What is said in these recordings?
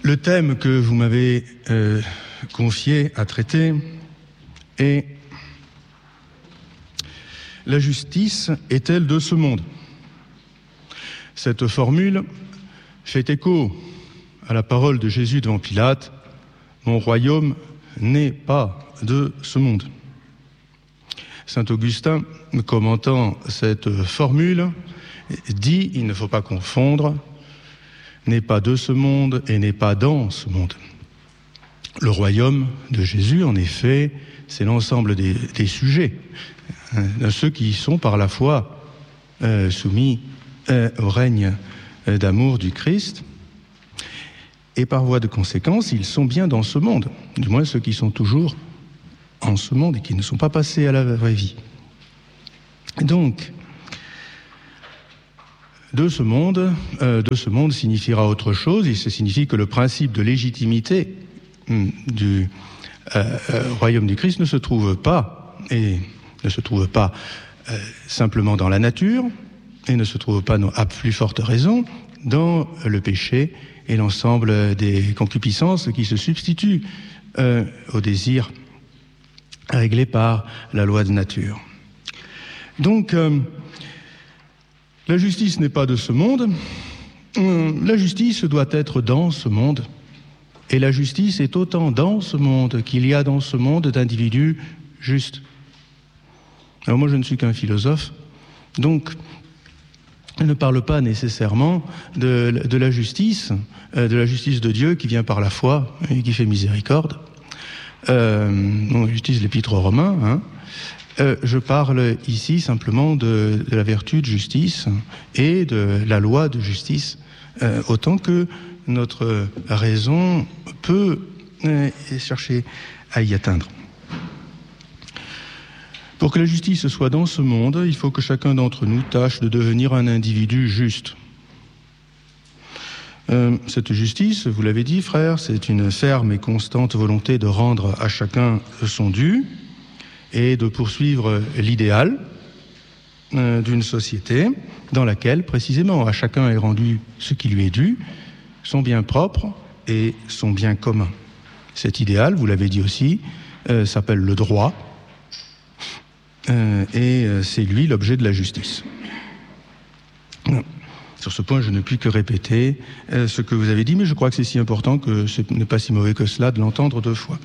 Le thème que vous m'avez confié à traiter est « La justice est-elle de ce monde ?» Cette formule fait écho à la parole de Jésus devant Pilate « Mon royaume n'est pas de ce monde ». Saint Augustin, commentant cette formule, dit « Il ne faut pas confondre, n'est pas de ce monde et n'est pas dans ce monde ». Le royaume de Jésus, en effet, c'est l'ensemble des sujets, ceux qui sont par la foi soumis au règne d'amour du Christ. Et par voie de conséquence, ils sont bien dans ce monde, du moins ceux qui sont toujours en ce monde et qui ne sont pas passés à la vraie vie. Donc, de ce monde signifiera autre chose, et ça signifie que le principe de légitimité du royaume du Christ ne se trouve pas simplement dans la nature, et ne se trouve pas, à plus forte raison, dans le péché et l'ensemble des concupiscences qui se substituent au désir réglé par la loi de nature. Donc, la justice n'est pas de ce monde, la justice doit être dans ce monde, et la justice est autant dans ce monde qu'il y a dans ce monde d'individus justes. Alors moi je ne suis qu'un philosophe, donc je ne parle pas nécessairement de la justice de Dieu qui vient par la foi et qui fait miséricorde. J'utilise l'épître aux Romains. Je parle ici simplement de la vertu de justice et de la loi de justice, autant que notre raison peut chercher à y atteindre. Pour que la justice soit dans ce monde, il faut que chacun d'entre nous tâche de devenir un individu juste. Cette justice, vous l'avez dit, frère, c'est une ferme et constante volonté de rendre à chacun son dû et de poursuivre l'idéal d'une société dans laquelle, précisément, à chacun est rendu ce qui lui est dû, son bien propre et son bien commun. Cet idéal, vous l'avez dit aussi, s'appelle le droit, et c'est lui l'objet de la justice. Sur ce point, je ne puis que répéter ce que vous avez dit, mais je crois que c'est si important que ce n'est pas si mauvais que cela de l'entendre deux fois.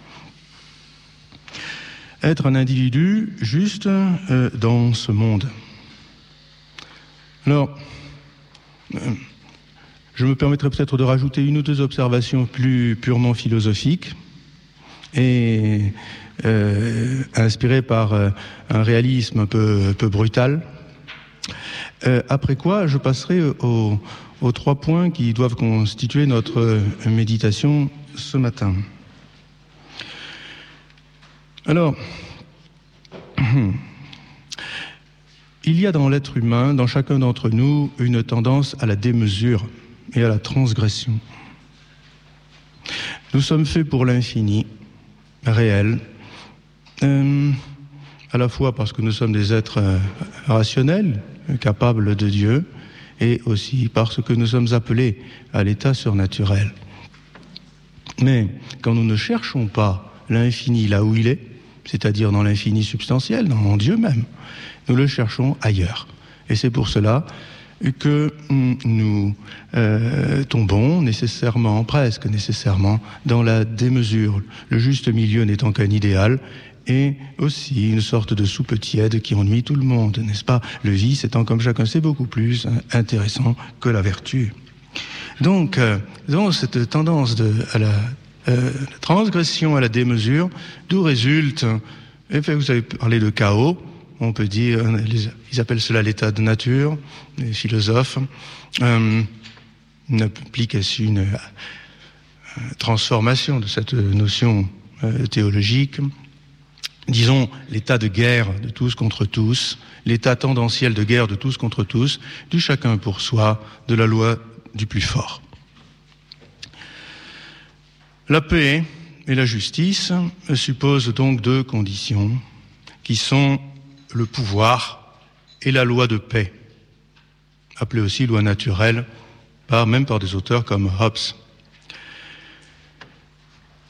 Être un individu juste dans ce monde. Alors, je me permettrai peut-être de rajouter une ou deux observations plus purement philosophiques et inspirées par un réalisme un peu brutal. Après quoi, je passerai aux 3 points qui doivent constituer notre méditation ce matin. Alors, il y a dans l'être humain, dans chacun d'entre nous, une tendance à la démesure et à la transgression. Nous sommes faits pour l'infini, réel, à la fois parce que nous sommes des êtres rationnels, capables de Dieu, et aussi parce que nous sommes appelés à l'état surnaturel. Mais quand nous ne cherchons pas l'infini là où il est, c'est-à-dire dans l'infini substantiel, dans Dieu même, nous le cherchons ailleurs. Et c'est pour cela que nous tombons nécessairement, presque nécessairement, dans la démesure, le juste milieu n'étant qu'un idéal, et aussi une sorte de soupe tiède qui ennuie tout le monde, n'est-ce pas? Le vice étant, comme chacun sait, beaucoup plus intéressant que la vertu. Donc, dans cette tendance à la transgression, à la démesure, d'où résulte, et vous avez parlé de chaos, on peut dire, ils appellent cela l'état de nature, les philosophes, une application, une transformation de cette notion théologique. Disons, l'état de guerre de tous contre tous, l'état tendanciel de guerre de tous contre tous, du chacun pour soi, de la loi du plus fort. La paix et la justice supposent donc 2 conditions qui sont le pouvoir et la loi de paix, appelée aussi loi naturelle, même par des auteurs comme Hobbes.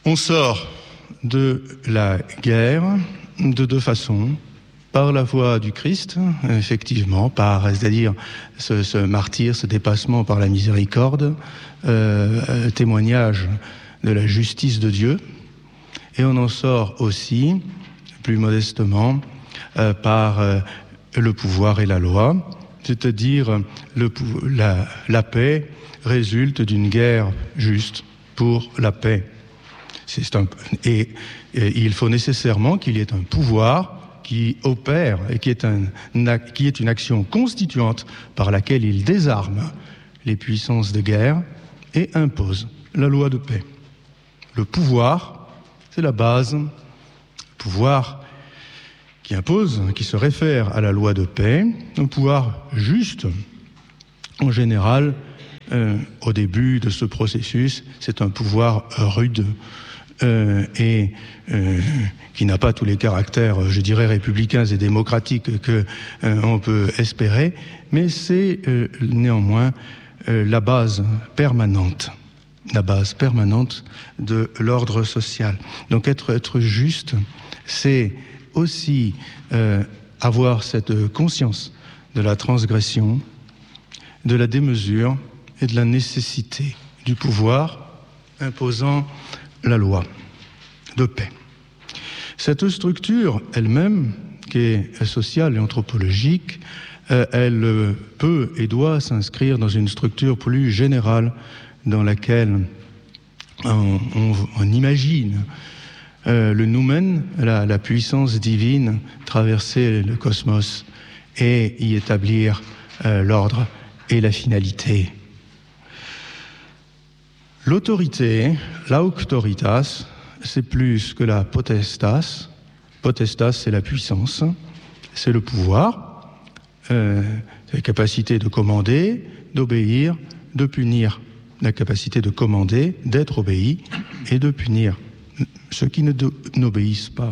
On sort de la guerre de deux façons. Par la voie du Christ, effectivement, c'est-à-dire ce martyre, ce dépassement par la miséricorde, témoignage de la justice de Dieu. Et on en sort aussi, plus modestement, par le pouvoir et la loi, c'est-à-dire la paix résulte d'une guerre juste pour la paix. Et il faut nécessairement qu'il y ait un pouvoir qui opère et qui est une action constituante par laquelle il désarme les puissances de guerre et impose la loi de paix. Le pouvoir, c'est la base. Le pouvoir qui impose, qui se réfère à la loi de paix, un pouvoir juste. En général, au début de ce processus, c'est un pouvoir rude et qui n'a pas tous les caractères, je dirais, républicains et démocratiques que on peut espérer, mais c'est néanmoins la base permanente de l'ordre social. Donc être juste, c'est aussi avoir cette conscience de la transgression, de la démesure et de la nécessité du pouvoir imposant la loi de paix. Cette structure elle-même, qui est sociale et anthropologique, elle peut et doit s'inscrire dans une structure plus générale dans laquelle on imagine le noumen, la puissance divine, traverser le cosmos et y établir l'ordre et la finalité. L'autorité, l'auctoritas, c'est plus que la potestas. Potestas, c'est la puissance, c'est le pouvoir, c'est la capacité de commander, d'obéir, de punir. La capacité de commander, d'être obéi et de punir ceux qui n'obéissent pas.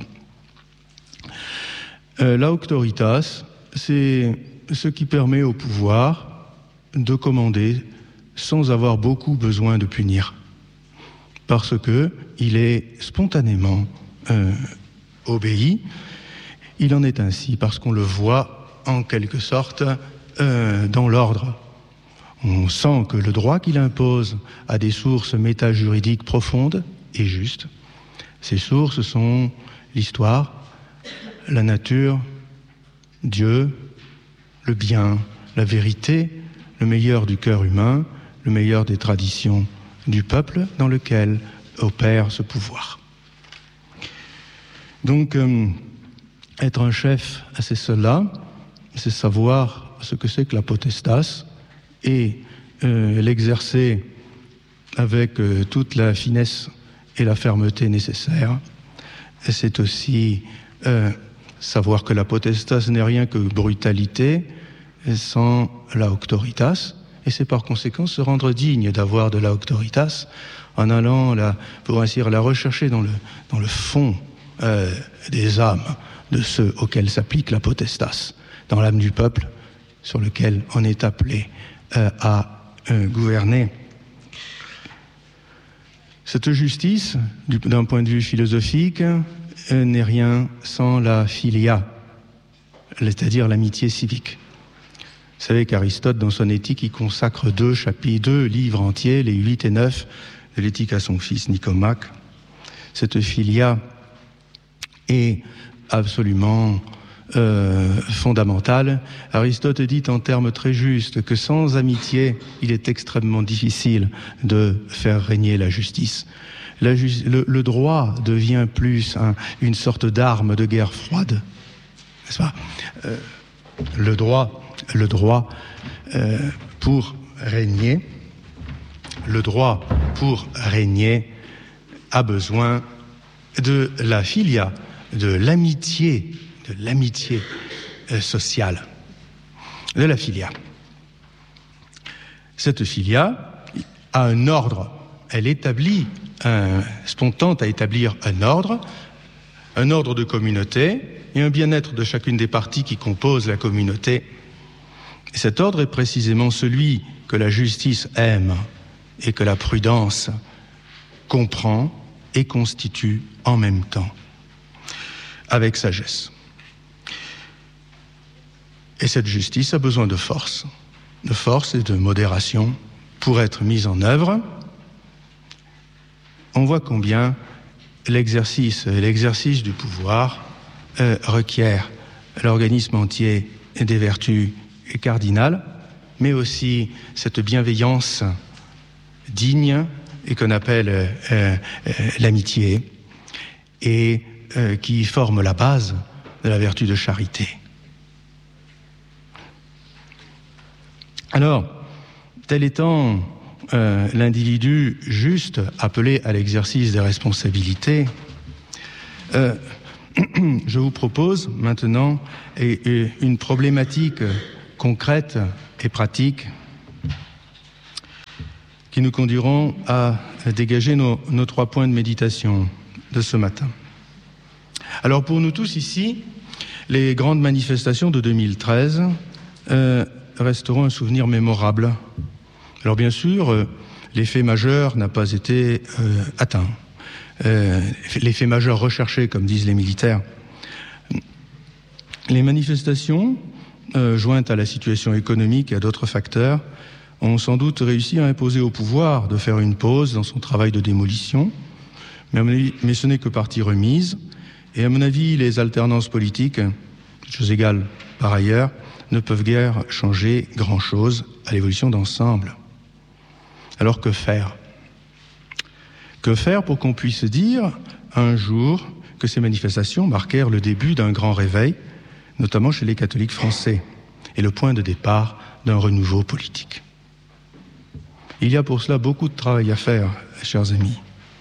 L'auctoritas, c'est ce qui permet au pouvoir de commander sans avoir beaucoup besoin de punir, parce que il est spontanément obéi. Il en est ainsi parce qu'on le voit en quelque sorte dans l'ordre. On sent que le droit qu'il impose a des sources métajuridiques profondes et justes. Ces sources sont l'histoire, la nature, Dieu, le bien, la vérité, le meilleur du cœur humain, le meilleur des traditions du peuple dans lequel opère ce pouvoir. Donc, être un chef, c'est cela, c'est savoir ce que c'est que la potestas et l'exercer avec toute la finesse et la fermeté nécessaires. Et c'est aussi savoir que la potestas n'est rien que brutalité sans la auctoritas, et c'est par conséquent se rendre digne d'avoir de la auctoritas en allant, pour ainsi dire, la rechercher dans le fond des âmes de ceux auxquels s'applique la potestas, dans l'âme du peuple sur lequel on est appelé à gouverner. Cette justice, d'un point de vue philosophique, n'est rien sans la philia, c'est-à-dire l'amitié civique. Vous savez qu'Aristote, dans son éthique, il consacre 2 livres entiers, les 8 et 9 de l'éthique à son fils Nicomaque. Cette philia est absolument fondamentale. Aristote dit en termes très justes que sans amitié, il est extrêmement difficile de faire régner la justice. Le droit devient plus une sorte d'arme de guerre froide, n'est-ce pas ? Le droit pour régner, a besoin de la philia, de l'amitié sociale, de la philia. Cette philia a un ordre, elle établit tente à établir un ordre de communauté et un bien-être de chacune des parties qui composent la communauté. Et cet ordre est précisément celui que la justice aime et que la prudence comprend et constitue en même temps, avec sagesse. Et cette justice a besoin de force et de modération pour être mise en œuvre. On voit combien l'exercice du pouvoir requiert l'organisme entier des vertus cardinales, mais aussi cette bienveillance digne et qu'on appelle l'amitié et qui forme la base de la vertu de charité. Alors, tel étant l'individu juste appelé à l'exercice des responsabilités, je vous propose maintenant une problématique concrète et pratique qui nous conduiront à dégager nos 3 points de méditation de ce matin. Alors pour nous tous ici, les grandes manifestations de 2013 resteront un souvenir mémorable. Alors bien sûr, l'effet majeur n'a pas été atteint. L'effet majeur recherché, comme disent les militaires. Les manifestations, jointes à la situation économique et à d'autres facteurs, ont sans doute réussi à imposer au pouvoir de faire une pause dans son travail de démolition, mais ce n'est que partie remise. Et à mon avis, les alternances politiques, choses égales par ailleurs, ne peuvent guère changer grand-chose à l'évolution d'ensemble. Alors que faire ? Que faire pour qu'on puisse dire un jour que ces manifestations marquèrent le début d'un grand réveil, notamment chez les catholiques français, et le point de départ d'un renouveau politique. Il y a pour cela beaucoup de travail à faire, chers amis.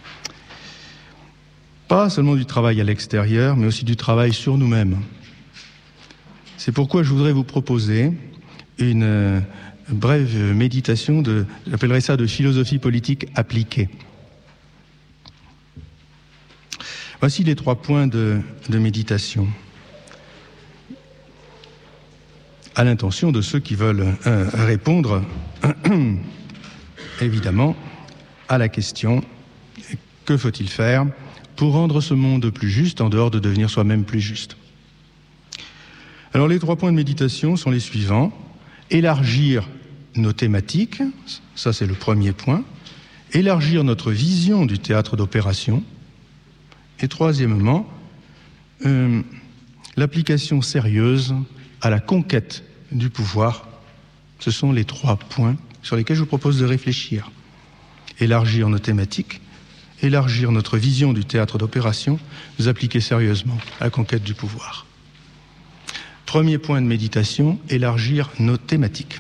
Pas seulement du travail à l'extérieur, mais aussi du travail sur nous-mêmes. C'est pourquoi je voudrais vous proposer une brève méditation j'appellerais ça de philosophie politique appliquée. Voici les 3 points de méditation, à l'intention de ceux qui veulent répondre, évidemment, à la question « Que faut-il faire pour rendre ce monde plus juste en dehors de devenir soi-même plus juste ?» Alors les 3 points de méditation sont les suivants. Élargir nos thématiques, ça c'est le premier point. Élargir notre vision du théâtre d'opération. Et troisièmement, l'application sérieuse à la conquête du pouvoir. Ce sont les 3 points sur lesquels je vous propose de réfléchir. Élargir nos thématiques, élargir notre vision du théâtre d'opération, nous appliquer sérieusement à la conquête du pouvoir. Premier point de méditation, élargir nos thématiques.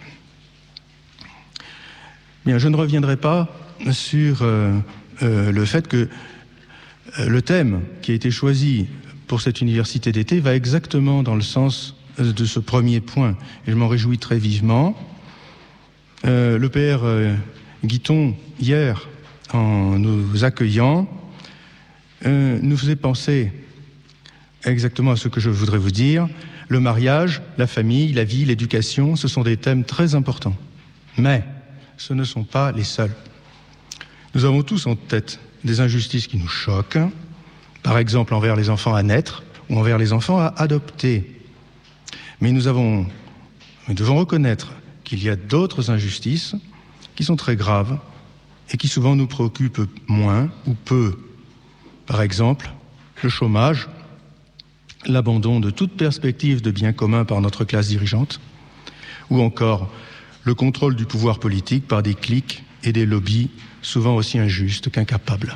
Bien, je ne reviendrai pas sur le fait que le thème qui a été choisi pour cette université d'été va exactement dans le sens de ce premier point, et je m'en réjouis très vivement. Le père Guiton, hier, en nous accueillant, nous faisait penser exactement à ce que je voudrais vous dire. Le mariage, la famille, la vie, l'éducation, ce sont des thèmes très importants. Mais ce ne sont pas les seuls. Nous avons tous en tête des injustices qui nous choquent, par exemple envers les enfants à naître ou envers les enfants à adopter. Mais nous devons reconnaître qu'il y a d'autres injustices qui sont très graves et qui souvent nous préoccupent moins ou peu. Par exemple, le chômage, l'abandon de toute perspective de bien commun par notre classe dirigeante, ou encore le contrôle du pouvoir politique par des cliques et des lobbies souvent aussi injustes qu'incapables.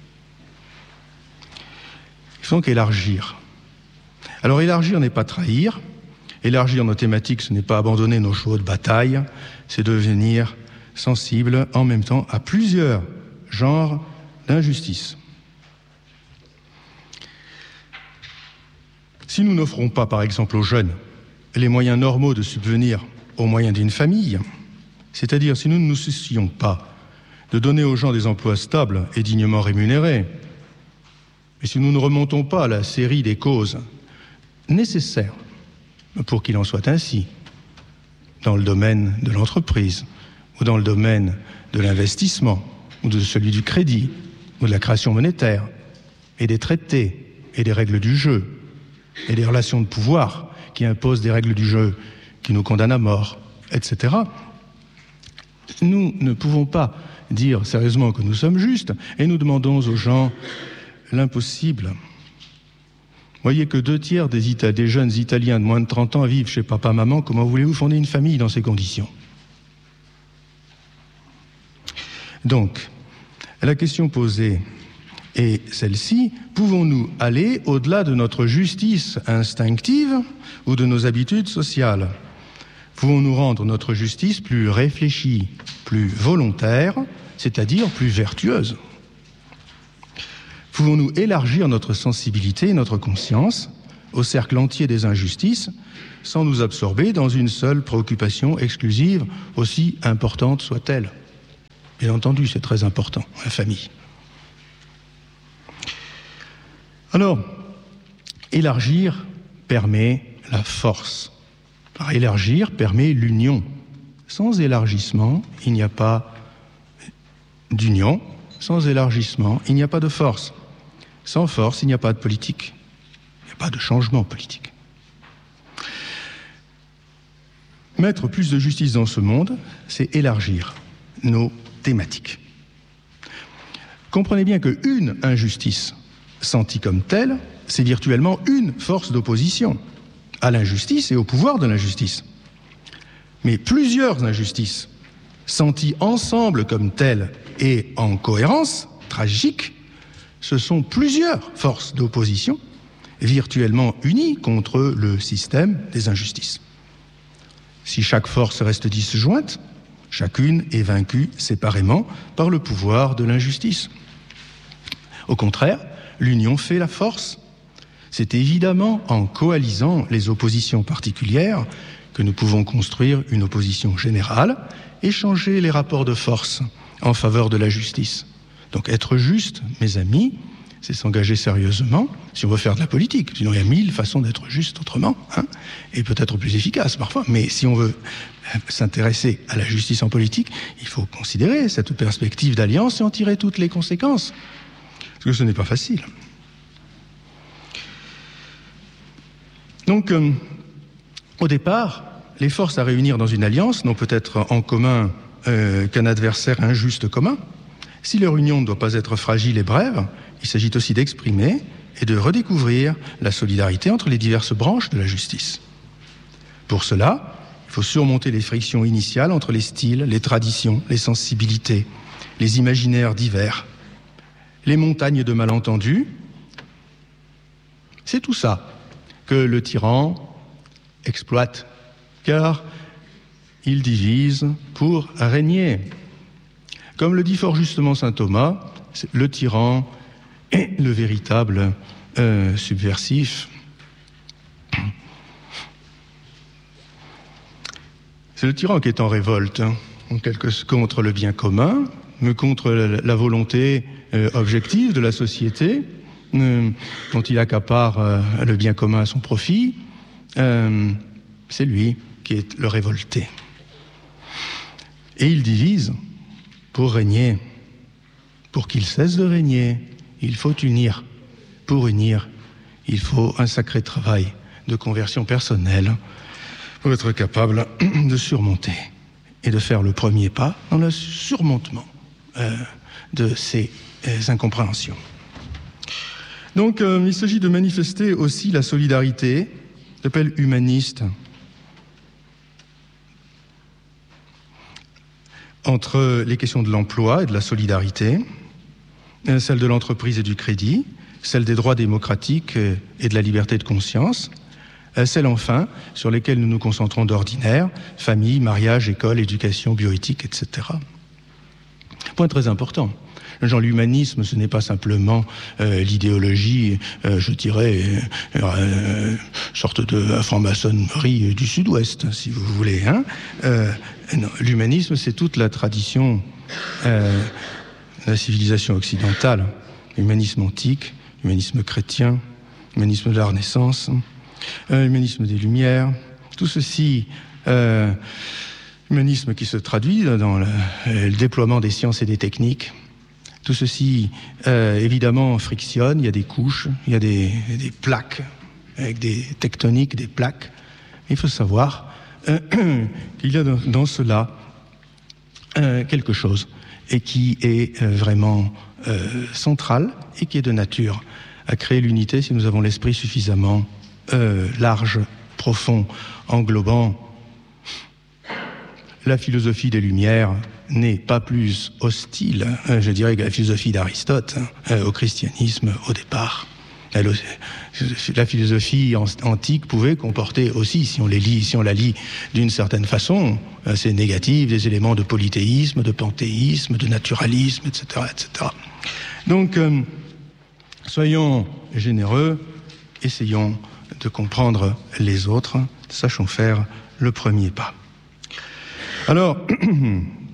Il faut donc élargir. Alors élargir n'est pas trahir, élargir nos thématiques, ce n'est pas abandonner nos chevaux de bataille, c'est devenir sensible en même temps à plusieurs genres d'injustice. Si nous n'offrons pas, par exemple, aux jeunes les moyens normaux de subvenir aux moyens d'une famille, c'est-à-dire si nous ne nous soucions pas de donner aux gens des emplois stables et dignement rémunérés, et si nous ne remontons pas à la série des causes nécessaires pour qu'il en soit ainsi, dans le domaine de l'entreprise, ou dans le domaine de l'investissement, ou de celui du crédit, ou de la création monétaire, et des traités, et des règles du jeu, et des relations de pouvoir qui imposent des règles du jeu qui nous condamnent à mort, etc. Nous ne pouvons pas dire sérieusement que nous sommes justes, et nous demandons aux gens l'impossible. Voyez que 2/3 des jeunes Italiens de moins de 30 ans vivent chez papa-maman. Comment voulez-vous fonder une famille dans ces conditions? Donc, la question posée est celle-ci: pouvons-nous aller au-delà de notre justice instinctive ou de nos habitudes sociales? Pouvons-nous rendre notre justice plus réfléchie, plus volontaire, c'est-à-dire plus vertueuse? Pouvons-nous élargir notre sensibilité et notre conscience au cercle entier des injustices sans nous absorber dans une seule préoccupation exclusive, aussi importante soit-elle? Bien entendu, c'est très important, la famille. Alors, élargir permet la force. Par élargir permet l'union. Sans élargissement, il n'y a pas d'union. Sans élargissement, il n'y a pas de force. Sans force, il n'y a pas de politique. Il n'y a pas de changement politique. Mettre plus de justice dans ce monde, c'est élargir nos thématiques. Comprenez bien qu'une injustice sentie comme telle, c'est virtuellement une force d'opposition à l'injustice et au pouvoir de l'injustice. Mais plusieurs injustices senties ensemble comme telles et en cohérence tragique, ce sont plusieurs forces d'opposition virtuellement unies contre le système des injustices. Si chaque force reste disjointe, chacune est vaincue séparément par le pouvoir de l'injustice. Au contraire, l'union fait la force. C'est évidemment en coalisant les oppositions particulières que nous pouvons construire une opposition générale et changer les rapports de force en faveur de la justice. Donc être juste, mes amis, c'est s'engager sérieusement si on veut faire de la politique. Sinon, il y a 1000 façons d'être juste autrement, et peut-être plus efficace parfois. Mais si on veut s'intéresser à la justice en politique, il faut considérer cette perspective d'alliance et en tirer toutes les conséquences. Parce que ce n'est pas facile. Donc, au départ, les forces à réunir dans une alliance n'ont peut-être en commun qu'un adversaire injuste commun. Si leur union ne doit pas être fragile et brève, il s'agit aussi d'exprimer et de redécouvrir la solidarité entre les diverses branches de la justice. Pour cela, il faut surmonter les frictions initiales entre les styles, les traditions, les sensibilités, les imaginaires divers, les montagnes de malentendus. C'est tout ça que le tyran exploite, car il divise pour régner. Comme le dit fort justement saint Thomas, le tyran est le véritable subversif. C'est le tyran qui est en révolte, contre le bien commun, mais contre la volonté objective de la société, dont il accapare le bien commun à son profit. C'est lui qui est le révolté. Et il divise pour régner. Pour qu'il cesse de régner, il faut unir. Pour unir, il faut un sacré travail de conversion personnelle pour être capable de surmonter et de faire le premier pas dans le surmontement de ces incompréhensions. Donc, il s'agit de manifester aussi la solidarité, j'appelle humaniste, entre les questions de l'emploi et de la solidarité, celle de l'entreprise et du crédit, celle des droits démocratiques et de la liberté de conscience, celle enfin sur lesquelles nous nous concentrons d'ordinaire, famille, mariage, école, éducation, bioéthique, etc. Point très important. Genre, l'humanisme, ce n'est pas simplement l'idéologie, je dirais, sorte de franc-maçonnerie du Sud-Ouest, si vous voulez. Non, l'humanisme, c'est toute la tradition de la civilisation occidentale. L'humanisme antique, l'humanisme chrétien, l'humanisme de la Renaissance, l'humanisme des Lumières, tout ceci, humanisme qui se traduit dans le déploiement des sciences et des techniques, Tout ceci, évidemment, frictionne, il y a des couches, il y a des plaques, avec des tectoniques, des plaques. Il faut savoir qu'il y a dans cela quelque chose, et qui est vraiment central, et qui est de nature à créer l'unité si nous avons l'esprit suffisamment large, profond, englobant. La philosophie des Lumières n'est pas plus hostile, je dirais, que la philosophie d'Aristote au christianisme au départ. La philosophie antique pouvait comporter aussi, si on la lit d'une certaine façon, assez négative, des éléments de polythéisme, de panthéisme, de naturalisme, etc., etc. Donc, soyons généreux, essayons de comprendre les autres, sachons faire le premier pas. Alors,